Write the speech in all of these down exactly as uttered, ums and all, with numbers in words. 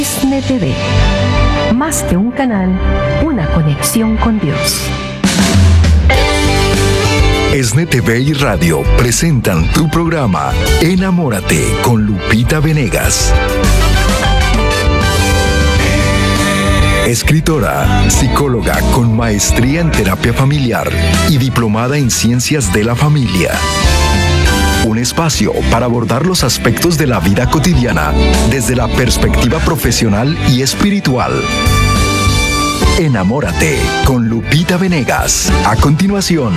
ESNE T V, más que un canal, una conexión con Dios. ESNE T V y Radio presentan tu programa Enamórate con Lupita Venegas. Escritora, psicóloga con maestría en terapia familiar y diplomada en ciencias de la familia. Un espacio para abordar los aspectos de la vida cotidiana desde la perspectiva profesional y espiritual. Enamórate con Lupita Venegas. A continuación.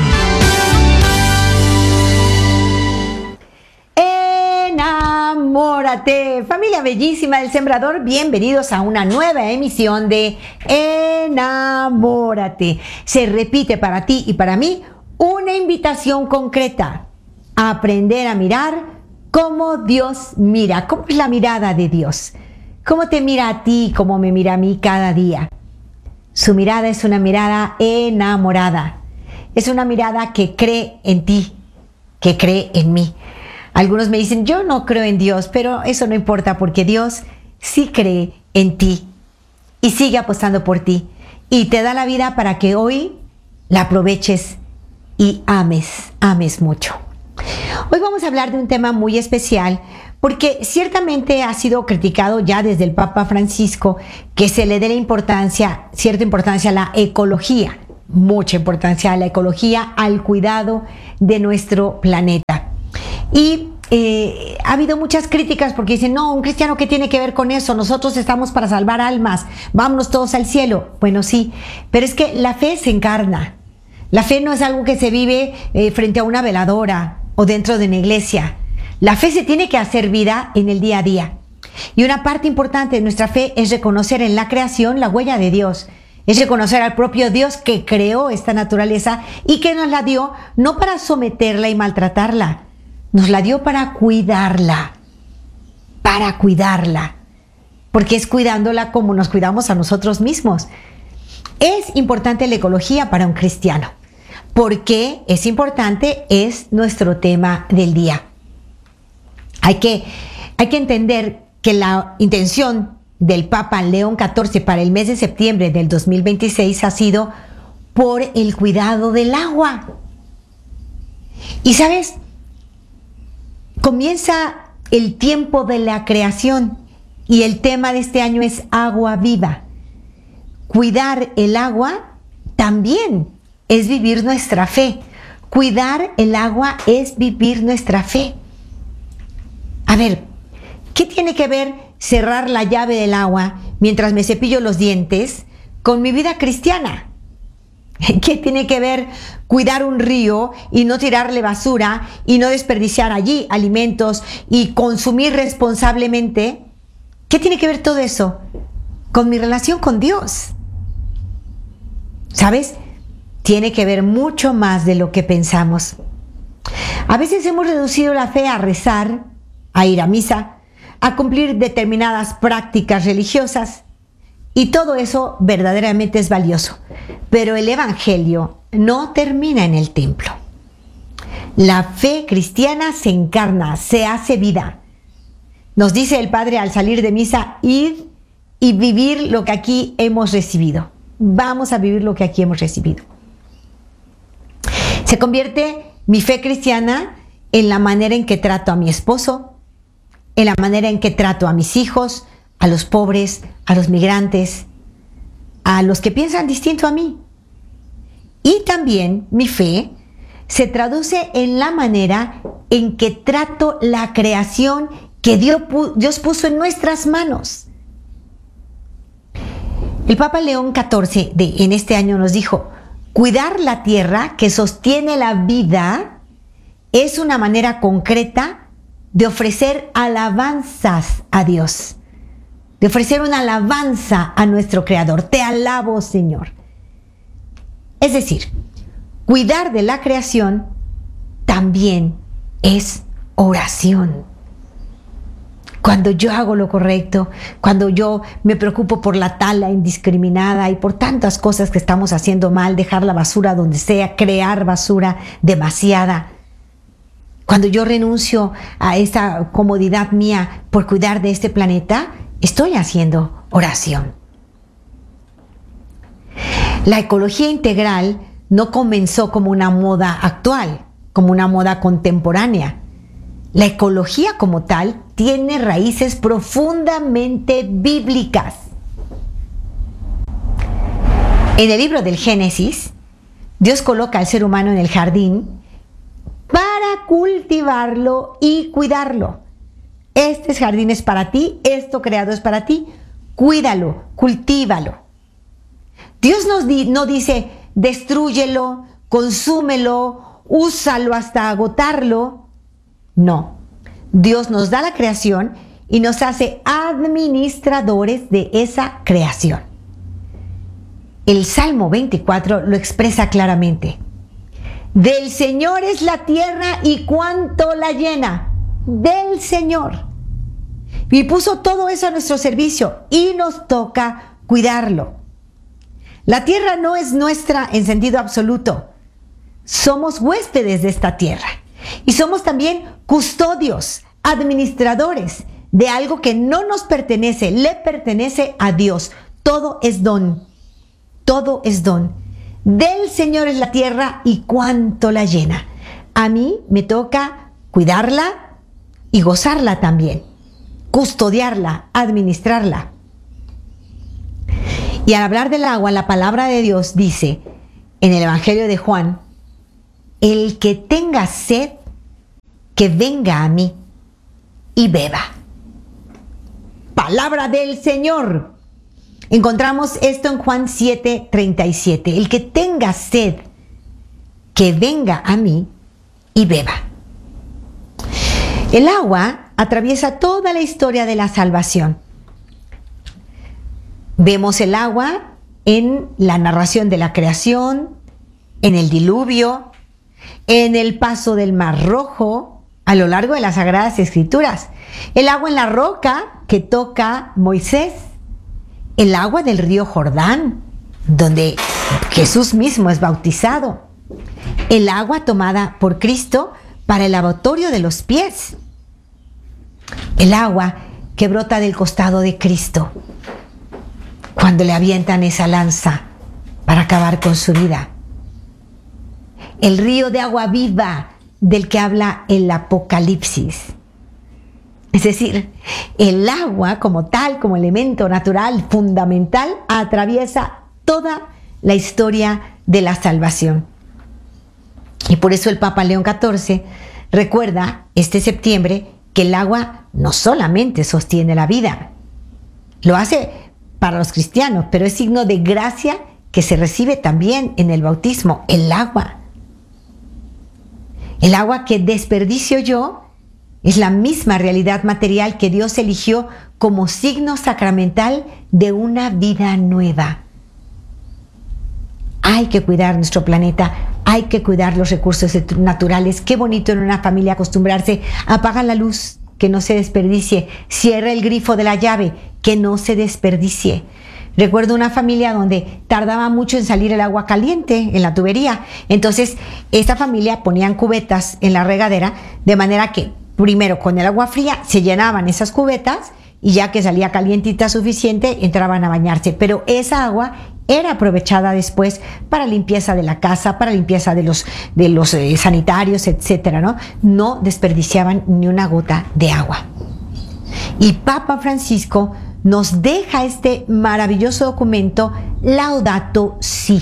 Enamórate, familia bellísima del Sembrador, bienvenidos a una nueva emisión de Enamórate. Se repite para ti y para mí una invitación concreta: a aprender a mirar cómo Dios mira. ¿Cómo es la mirada de Dios? ¿Cómo te mira a ti? ¿Cómo me mira a mí cada día? Su mirada es una mirada enamorada. Es una mirada que cree en ti, que cree en mí. Algunos me dicen, yo no creo en Dios, pero eso no importa porque Dios sí cree en ti y sigue apostando por ti y te da la vida para que hoy la aproveches y ames, ames mucho. Hoy vamos a hablar de un tema muy especial porque ciertamente ha sido criticado ya desde el Papa Francisco que se le dé la importancia, cierta importancia a la ecología, mucha importancia a la ecología, al cuidado de nuestro planeta. Y eh, ha habido muchas críticas porque dicen, no, un cristiano, ¿qué tiene que ver con eso? Nosotros estamos para salvar almas, vámonos todos al cielo. Bueno, sí, pero es que la fe se encarna. La fe no es algo que se vive eh, frente a una veladora o dentro de una iglesia. La fe se tiene que hacer vida en el día a día. Y una parte importante de nuestra fe es reconocer en la creación la huella de Dios. Es reconocer al propio Dios que creó esta naturaleza y que nos la dio no para someterla y maltratarla. Nos la dio para cuidarla, para cuidarla, porque es cuidándola como nos cuidamos a nosotros mismos. Es importante la ecología para un cristiano. ¿Por qué es importante? Es nuestro tema del día. Hay que, hay que entender que la intención del Papa León catorce para el mes de septiembre del dos mil veintiséis ha sido por el cuidado del agua. Y ¿sabes? Comienza el tiempo de la creación y el tema de este año es agua viva. Cuidar el agua también es vivir nuestra fe. Cuidar el agua es vivir nuestra fe. A ver, ¿qué tiene que ver cerrar la llave del agua mientras me cepillo los dientes con mi vida cristiana? ¿Qué tiene que ver cuidar un río y no tirarle basura y no desperdiciar allí alimentos y consumir responsablemente? ¿Qué tiene que ver todo eso con mi relación con Dios? ¿Sabes? Tiene que ver mucho más de lo que pensamos. A veces hemos reducido la fe a rezar, a ir a misa, a cumplir determinadas prácticas religiosas. Y todo eso verdaderamente es valioso. Pero el Evangelio no termina en el templo. La fe cristiana se encarna, se hace vida. Nos dice el Padre al salir de misa, id y vivir lo que aquí hemos recibido. Vamos a vivir lo que aquí hemos recibido. Se convierte mi fe cristiana en la manera en que trato a mi esposo, en la manera en que trato a mis hijos, a los pobres, a los migrantes, a los que piensan distinto a mí. Y también mi fe se traduce en la manera en que trato la creación que Dios, Dios puso en nuestras manos. El Papa León catorce de, en este año nos dijo, cuidar la tierra que sostiene la vida es una manera concreta de ofrecer alabanzas a Dios. De ofrecer una alabanza a nuestro Creador. Te alabo, Señor. Es decir, cuidar de la creación también es oración. Cuando yo hago lo correcto, cuando yo me preocupo por la tala indiscriminada y por tantas cosas que estamos haciendo mal, dejar la basura donde sea, crear basura demasiada, Cuando yo renuncio a esa comodidad mía por cuidar de este planeta, estoy haciendo oración. La ecología integral no comenzó como una moda actual, como una moda contemporánea. La ecología como tal tiene raíces profundamente bíblicas. En el libro del Génesis, Dios coloca al ser humano en el jardín para cultivarlo y cuidarlo. Este jardín es para ti, esto creado es para ti, cuídalo, cultívalo. Dios nos di, no dice, destrúyelo, consúmelo, úsalo hasta agotarlo. No, Dios nos da la creación y nos hace administradores de esa creación. El Salmo veinticuatro lo expresa claramente. Del Señor es la tierra y cuánto la llena. Del Señor. Y puso todo eso a nuestro servicio y nos toca cuidarlo. La tierra no es nuestra en sentido absoluto. Somos huéspedes de esta tierra. Y somos también custodios, administradores de algo que no nos pertenece, le pertenece a Dios. Todo es don. Todo es don. Del Señor es la tierra y cuánto la llena. A mí me toca cuidarla y gozarla también. Custodiarla, administrarla. Y al hablar del agua, la palabra de Dios dice en el Evangelio de Juan, el que tenga sed, que venga a mí y beba. Palabra del Señor. Encontramos esto en Juan siete, treinta y siete. El que tenga sed, que venga a mí y beba. El agua atraviesa toda la historia de la salvación. Vemos el agua en la narración de la creación, en el diluvio, en el paso del Mar Rojo, a lo largo de las Sagradas Escrituras. El agua en la roca que toca Moisés. El agua del río Jordán, donde Jesús mismo es bautizado. El agua tomada por Cristo para el lavatorio de los pies. El agua que brota del costado de Cristo cuando le avientan esa lanza para acabar con su vida. El río de agua viva del que habla el Apocalipsis. Es decir, el agua como tal, como elemento natural fundamental, atraviesa toda la historia de la salvación. Y por eso el Papa León catorce recuerda este septiembre que el agua no solamente sostiene la vida, lo hace para los cristianos, pero es signo de gracia que se recibe también en el bautismo, el agua. El agua que desperdicio yo es la misma realidad material que Dios eligió como signo sacramental de una vida nueva. Hay que cuidar nuestro planeta, hay que cuidar los recursos naturales. Qué bonito en una familia acostumbrarse a apagar la luz, que no se desperdicie, cierra el grifo de la llave, que no se desperdicie. Recuerdo una familia donde tardaba mucho en salir el agua caliente en la tubería. Entonces, esta familia ponían cubetas en la regadera de manera que primero con el agua fría se llenaban esas cubetas y ya que salía calientita suficiente entraban a bañarse. Pero esa agua era aprovechada después para limpieza de la casa, para limpieza de los, de los eh, sanitarios, etcétera, ¿no? No desperdiciaban ni una gota de agua. Y Papa Francisco nos deja este maravilloso documento Laudato Si,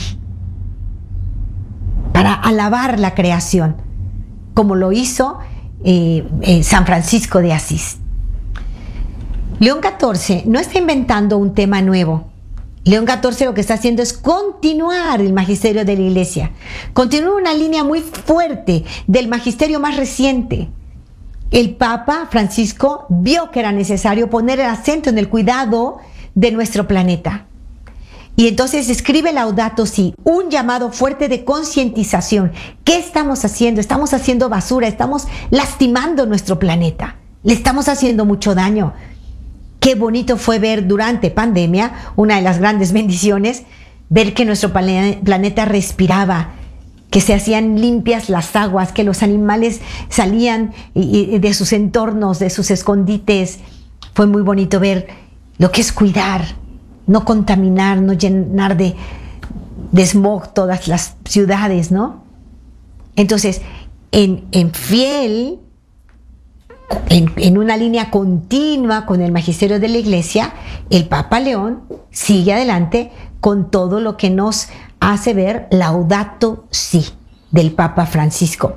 para alabar la creación, como lo hizo eh, eh, San Francisco de Asís. León catorce no está inventando un tema nuevo. León catorce lo que está haciendo es continuar el magisterio de la Iglesia, continuar una línea muy fuerte del magisterio más reciente. El Papa Francisco vio que era necesario poner el acento en el cuidado de nuestro planeta. Y entonces escribe Laudato Si, un llamado fuerte de concientización. ¿Qué estamos haciendo? Estamos haciendo basura, estamos lastimando nuestro planeta, le estamos haciendo mucho daño. Qué bonito fue ver durante pandemia, una de las grandes bendiciones, ver que nuestro planeta respiraba, que se hacían limpias las aguas, que los animales salían de sus entornos, de sus escondites. Fue muy bonito ver lo que es cuidar, no contaminar, no llenar de, de smog todas las ciudades, ¿no? Entonces, en, en fiel, en, en una línea continua con el magisterio de la Iglesia, el Papa León sigue adelante con todo lo que nos hace ver Laudato Si del Papa Francisco.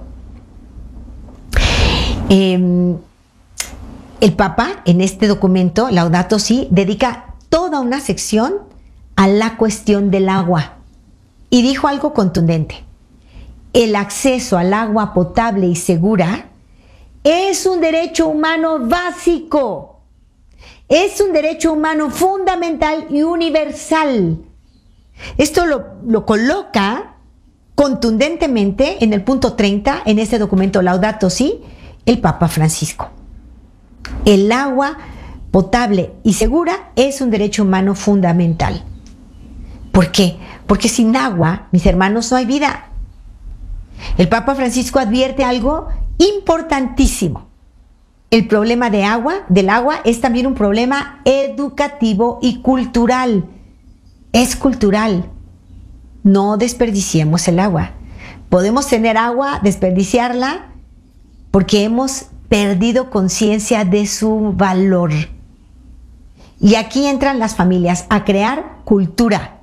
Eh, el Papa en este documento, Laudato Si, dedica toda una sección a la cuestión del agua y dijo algo contundente: el acceso al agua potable y segura es un derecho humano básico, es un derecho humano fundamental y universal. Esto lo, lo coloca contundentemente en el punto treinta, en este documento Laudato Si, el Papa Francisco. El agua potable y segura es un derecho humano fundamental. ¿Por qué? Porque sin agua, mis hermanos, no hay vida. El Papa Francisco advierte algo importantísimo. El problema de agua, del agua es también un problema educativo y cultural. Es cultural. No desperdiciemos el agua. Podemos tener agua, desperdiciarla, porque hemos perdido conciencia de su valor. Y aquí entran las familias a crear cultura.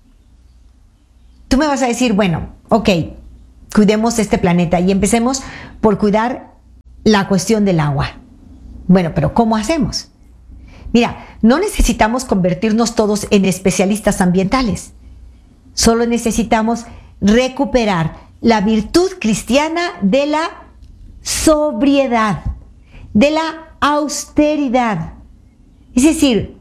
Tú me vas a decir, bueno, ok, cuidemos este planeta y empecemos por cuidar la cuestión del agua. Bueno, pero ¿cómo hacemos? Mira, no necesitamos convertirnos todos en especialistas ambientales. Solo necesitamos recuperar la virtud cristiana de la sobriedad, de la austeridad. Es decir,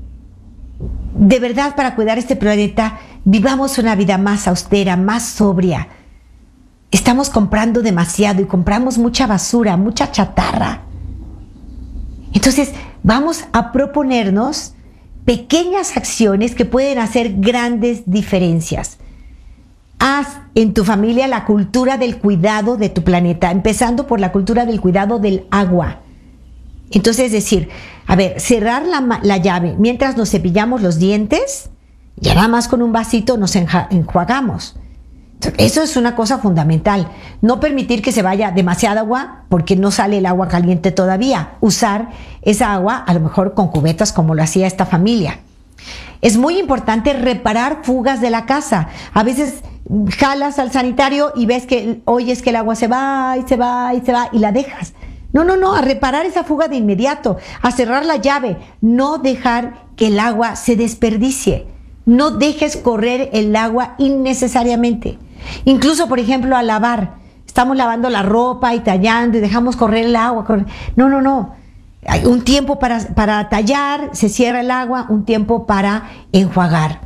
de verdad, para cuidar este planeta, vivamos una vida más austera, más sobria. Estamos comprando demasiado y compramos mucha basura, mucha chatarra. Entonces, vamos a proponernos pequeñas acciones que pueden hacer grandes diferencias. Haz en tu familia la cultura del cuidado de tu planeta, empezando por la cultura del cuidado del agua. Entonces, es decir, a ver, cerrar la, la llave mientras nos cepillamos los dientes, ya nada más con un vasito nos enjuagamos. Eso es una cosa fundamental. No permitir que se vaya demasiada agua porque no sale el agua caliente todavía. Usar esa agua a lo mejor con cubetas como lo hacía esta familia. Es muy importante reparar fugas de la casa. A veces jalas al sanitario y ves que oyes que el agua se va y se va y se va y la dejas. No, no, no, a reparar esa fuga de inmediato, a cerrar la llave, no dejar que el agua se desperdicie. No dejes correr el agua innecesariamente. Incluso, por ejemplo, a lavar. Estamos lavando la ropa y tallando y dejamos correr el agua. Correr. No, no, no. Hay un tiempo para, para tallar, se cierra el agua, un tiempo para enjuagar.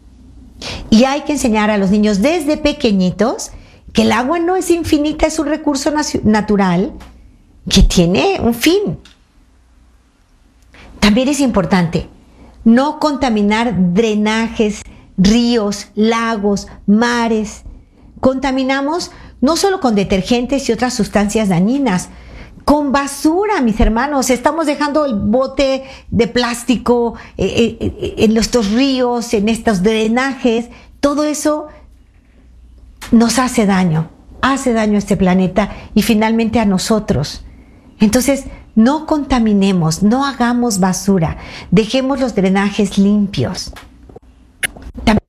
Y hay que enseñar a los niños desde pequeñitos que el agua no es infinita, es un recurso natural que tiene un fin. También es importante no contaminar drenajes, ríos, lagos, mares. Contaminamos no solo con detergentes y otras sustancias dañinas, con basura, mis hermanos. Estamos dejando el bote de plástico eh, eh, en estos ríos, en estos drenajes. Todo eso nos hace daño, hace daño a este planeta y finalmente a nosotros. Entonces, no contaminemos, no hagamos basura, dejemos los drenajes limpios. También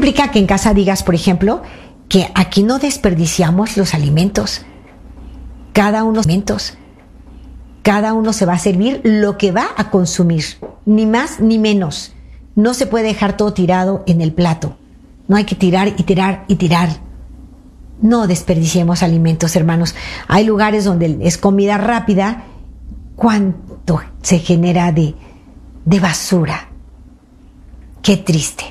implica que en casa digas, por ejemplo, que aquí no desperdiciamos los alimentos. Cada uno alimentos. Cada uno se va a servir lo que va a consumir, ni más ni menos. No se puede dejar todo tirado en el plato. No hay que tirar y tirar y tirar. No desperdiciemos alimentos, hermanos. Hay lugares donde es comida rápida. ¿Cuánto se genera de, de basura? Qué triste.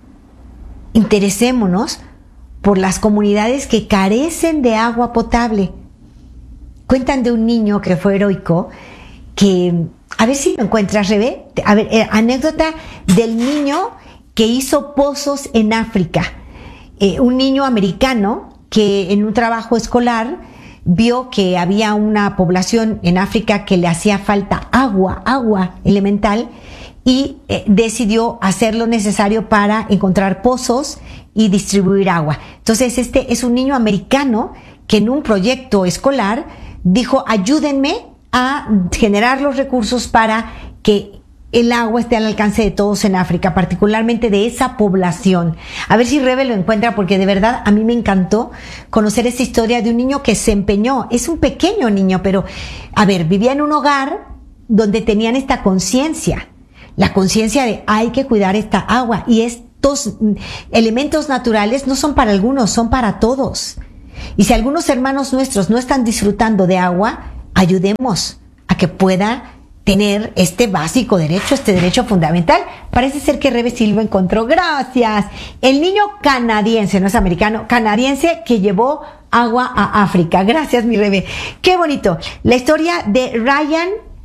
Interesémonos por las comunidades que carecen de agua potable. Cuentan de un niño que fue heroico, que, a ver si lo encuentras, Rebe, a ver, eh, anécdota del niño que hizo pozos en África. Eh, un niño americano que en un trabajo escolar vio que había una población en África que le hacía falta agua, agua elemental, y eh, decidió hacer lo necesario para encontrar pozos y distribuir agua. Entonces este es un niño americano que en un proyecto escolar dijo: ayúdenme a generar los recursos para que el agua esté al alcance de todos en África, particularmente de esa población. A ver si Rebe lo encuentra, porque de verdad a mí me encantó conocer esta historia de un niño que se empeñó. Es un pequeño niño, pero a ver, vivía en un hogar donde tenían esta conciencia, la conciencia de hay que cuidar esta agua, y estos elementos naturales no son para algunos, son para todos. Y si algunos hermanos nuestros no están disfrutando de agua, ayudemos a que pueda tener este básico derecho, este derecho fundamental. Parece ser que Rebe sí lo encontró. Gracias. El niño canadiense, no es americano, canadiense que llevó agua a África. Gracias, mi Rebe. Qué bonito. La historia de Ryan,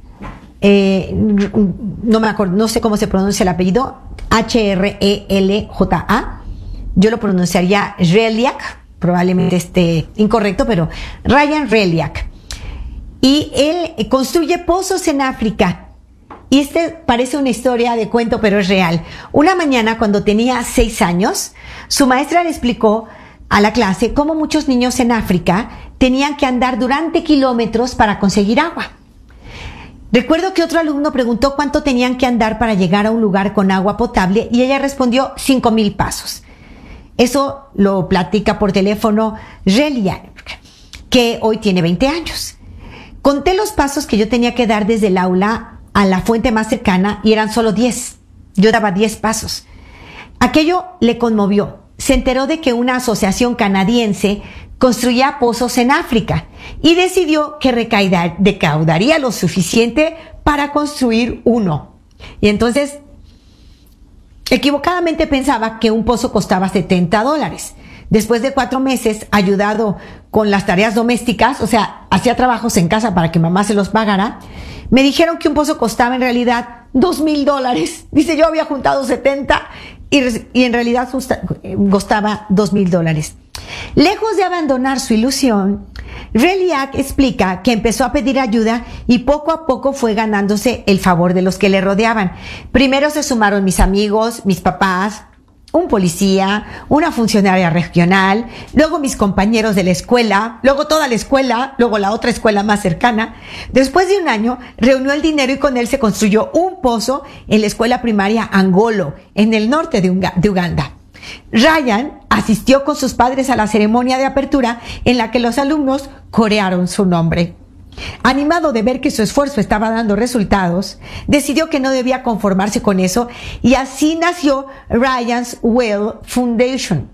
eh, no me acuerdo, no sé cómo se pronuncia el apellido, H R E L J A. Yo lo pronunciaría Reliak, probablemente esté incorrecto, pero Ryan Reliak. Y él construye pozos en África. Y este parece una historia de cuento, pero es real. Una mañana, cuando tenía seis años, su maestra le explicó a la clase cómo muchos niños en África tenían que andar durante kilómetros para conseguir agua. Recuerdo que otro alumno preguntó cuánto tenían que andar para llegar a un lugar con agua potable, y ella respondió cinco mil pasos. Eso lo platica por teléfono Reliak, que hoy tiene veinte años. Conté los pasos que yo tenía que dar desde el aula a la fuente más cercana y eran solo diez. Yo daba diez pasos. Aquello le conmovió. Se enteró de que una asociación canadiense construía pozos en África y decidió que recaudaría lo suficiente para construir uno. Y entonces, equivocadamente pensaba que un pozo costaba setenta dólares. Después de cuatro meses, ayudado con las tareas domésticas, o sea, hacía trabajos en casa para que mamá se los pagara, me dijeron que un pozo costaba en realidad dos mil dólares. Dice, yo había juntado setenta y, y en realidad costaba dos mil dólares. Lejos de abandonar su ilusión, Reliak explica que empezó a pedir ayuda y poco a poco fue ganándose el favor de los que le rodeaban. Primero se sumaron mis amigos, mis papás, un policía, una funcionaria regional, luego mis compañeros de la escuela, luego toda la escuela, luego la otra escuela más cercana. Después de un año, reunió el dinero y con él se construyó un pozo en la escuela primaria Angolo, en el norte de Uganda. Ryan asistió con sus padres a la ceremonia de apertura en la que los alumnos corearon su nombre. Animado de ver que su esfuerzo estaba dando resultados, decidió que no debía conformarse con eso, y así nació Ryan's Well Foundation.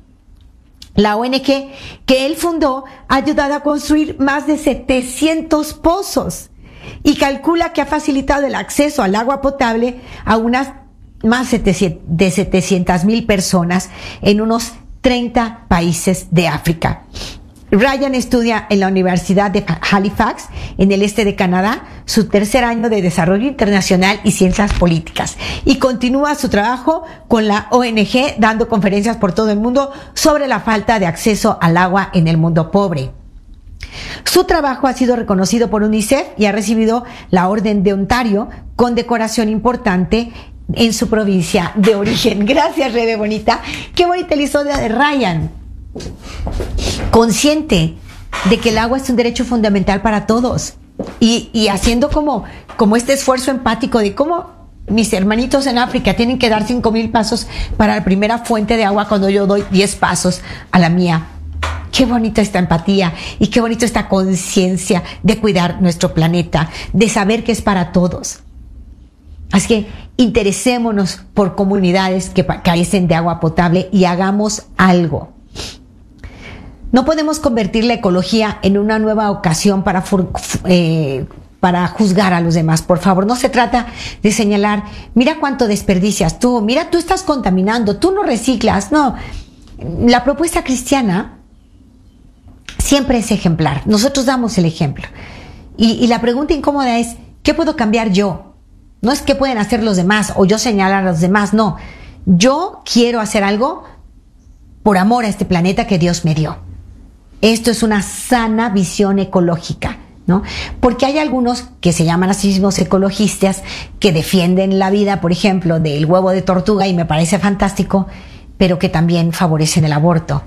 La O N G que él fundó ha ayudado a construir más de setecientos pozos y calcula que ha facilitado el acceso al agua potable a unas más de setecientas mil personas en unos treinta países de África. Ryan estudia en la Universidad de Halifax, en el este de Canadá, su tercer año de Desarrollo Internacional y Ciencias Políticas, y continúa su trabajo con la O N G dando conferencias por todo el mundo sobre la falta de acceso al agua en el mundo pobre. Su trabajo ha sido reconocido por UNICEF y ha recibido la Orden de Ontario, condecoración importante en su provincia de origen. Gracias, Rebe bonita. Qué bonita la historia de Ryan. Consciente de que el agua es un derecho fundamental para todos y, y haciendo como, como este esfuerzo empático de cómo mis hermanitos en África tienen que dar cinco mil pasos para la primera fuente de agua cuando yo doy diez pasos a la mía. Qué bonita esta empatía y qué bonito esta conciencia de cuidar nuestro planeta, de saber que es para todos. Así que interesémonos por comunidades que carecen de agua potable y hagamos algo. No podemos convertir la ecología en una nueva ocasión para, eh, para juzgar a los demás. Por favor, no se trata de señalar, mira cuánto desperdicias tú, mira tú estás contaminando, tú no reciclas. No, la propuesta cristiana siempre es ejemplar. Nosotros damos el ejemplo. Y, y la pregunta incómoda es, ¿qué puedo cambiar yo? No es qué pueden hacer los demás o yo señalar a los demás, no. Yo quiero hacer algo por amor a este planeta que Dios me dio. Esto es una sana visión ecológica, ¿no? Porque hay algunos que se llaman a sí mismos ecologistas que defienden la vida, por ejemplo, del huevo de tortuga y me parece fantástico, pero que también favorecen el aborto.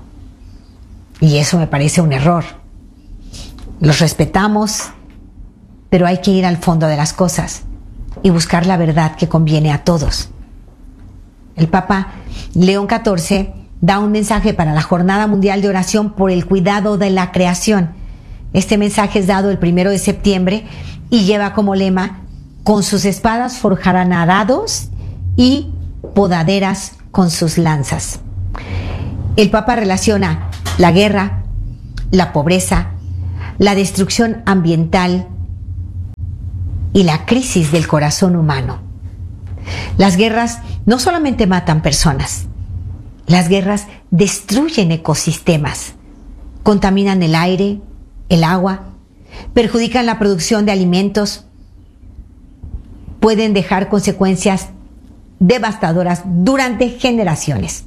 Y eso me parece un error. Los respetamos, pero hay que ir al fondo de las cosas y buscar la verdad que conviene a todos. El Papa León catorce da un mensaje para la Jornada Mundial de Oración por el cuidado de la creación. Este mensaje es dado el primero de septiembre y lleva como lema: con sus espadas forjarán arados y podaderas con sus lanzas. El Papa relaciona la guerra, la pobreza, la destrucción ambiental y la crisis del corazón humano. Las guerras no solamente matan personas, las guerras destruyen ecosistemas, contaminan el aire, el agua, perjudican la producción de alimentos, pueden dejar consecuencias devastadoras durante generaciones.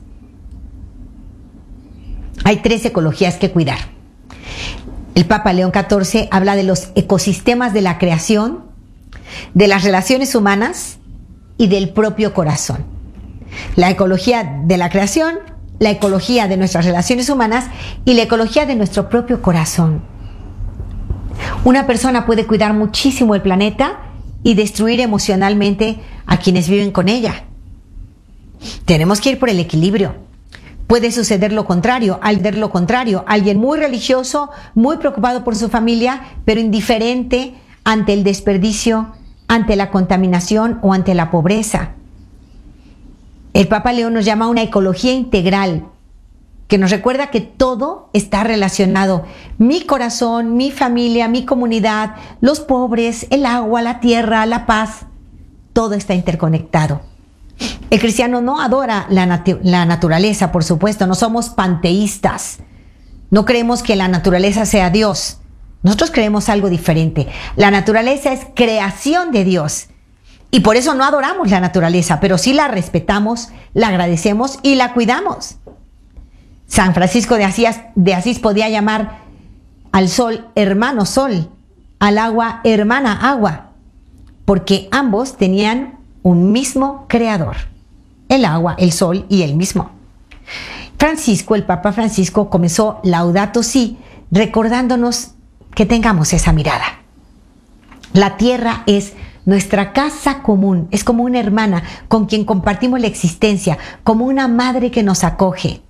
Hay tres ecologías que cuidar. El Papa León catorce habla de los ecosistemas de la creación, de las relaciones humanas y del propio corazón. La ecología de la creación, la ecología de nuestras relaciones humanas y la ecología de nuestro propio corazón. Una persona puede cuidar muchísimo el planeta y destruir emocionalmente a quienes viven con ella. Tenemos que ir por el equilibrio. Puede suceder lo contrario, al ver lo contrario, alguien muy religioso, muy preocupado por su familia, pero indiferente ante el desperdicio, ante la contaminación o ante la pobreza. El Papa León nos llama a una ecología integral, que nos recuerda que todo está relacionado. Mi corazón, mi familia, mi comunidad, los pobres, el agua, la tierra, la paz, todo está interconectado. El cristiano no adora la, natu- la naturaleza, por supuesto, no somos panteístas. No creemos que la naturaleza sea Dios. Nosotros creemos algo diferente. La naturaleza es creación de Dios. Y por eso no adoramos la naturaleza, pero sí la respetamos, la agradecemos y la cuidamos. San Francisco de Asís, de Asís podía llamar al sol hermano sol, al agua hermana agua, porque ambos tenían un mismo creador, el agua, el sol y él mismo. Francisco, el Papa Francisco, comenzó Laudato Si, recordándonos que tengamos esa mirada. La tierra es nuestra casa común, es como una hermana con quien compartimos la existencia, como una madre que nos acoge.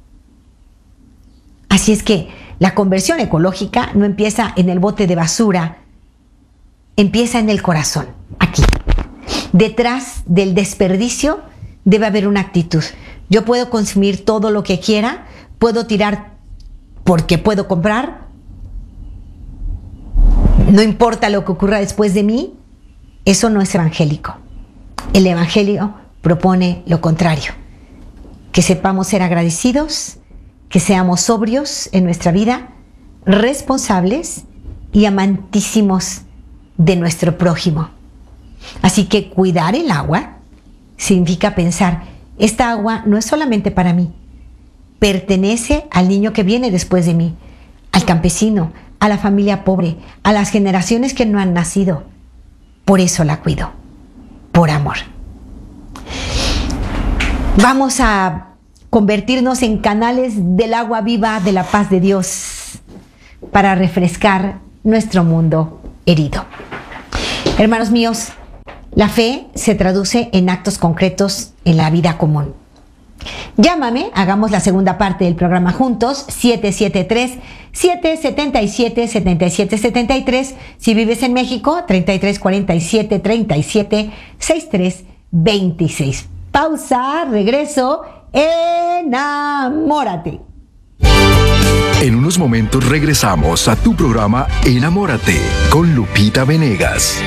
Así es que la conversión ecológica no empieza en el bote de basura, empieza en el corazón, aquí. Detrás del desperdicio debe haber una actitud. Yo puedo consumir todo lo que quiera, puedo tirar porque puedo comprar, no importa lo que ocurra después de mí. Eso no es evangélico. El evangelio propone lo contrario, que sepamos ser agradecidos, que seamos sobrios en nuestra vida, responsables y amantísimos de nuestro prójimo. Así que cuidar el agua significa pensar, esta agua no es solamente para mí, pertenece al niño que viene después de mí, al campesino, a la familia pobre, a las generaciones que no han nacido. Por eso la cuido, por amor. Vamos a convertirnos en canales del agua viva de la paz de Dios para refrescar nuestro mundo herido. Hermanos míos, La fe se traduce en actos concretos en la vida común. Llámame, hagamos la segunda parte del programa juntos, siete siete tres, siete siete siete, siete siete siete tres. Si vives en México, treinta y tres cuarenta y siete, treinta y siete, sesenta y tres veintiséis. Pausa, regreso, enamórate. En unos momentos regresamos a tu programa Enamórate con Lupita Venegas.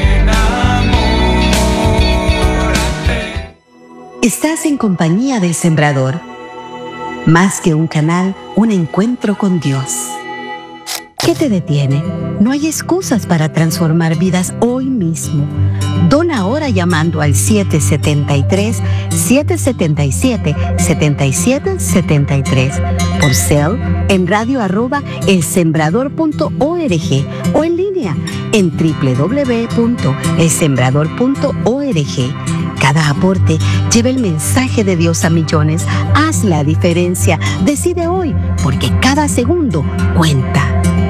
Estás en compañía del Sembrador. Más que un canal, un encuentro con Dios. ¿Qué te detiene? No hay excusas para transformar vidas hoy mismo. Dona ahora llamando al siete siete tres, siete siete siete, siete siete siete tres, por cel en radio arroba elsembrador punto org o en línea en doble u doble u doble u punto el sembrador punto org. Cada aporte lleva el mensaje de Dios a millones. Haz la diferencia. Decide hoy, porque cada segundo cuenta.